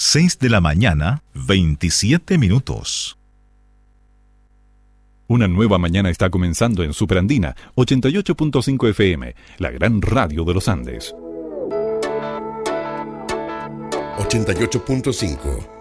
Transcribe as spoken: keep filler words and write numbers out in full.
seis de la mañana, veintisiete minutos. Una nueva mañana está comenzando en Superandina, ochenta y ocho punto cinco F M, la gran radio de los Andes. ochenta y ocho punto cinco